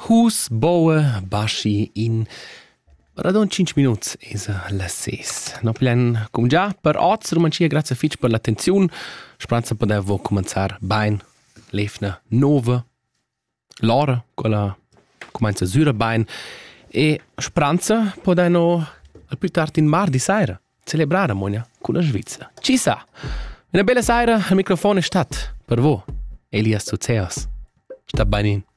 Hus, boa, basci in radon 5 minuts es la ses. No piglian com già per oz romancia grazie fitch per l'attenzione. Speranza podevo cominciare bain lefna nova l'ora quella comincia sura bain e speranza podeno al più tardi in mardi sera celebrare monia con la Svizzera. Ci sa. Una bella sera al microfono è stat per voi Elias Zuzeas. Sta bain in.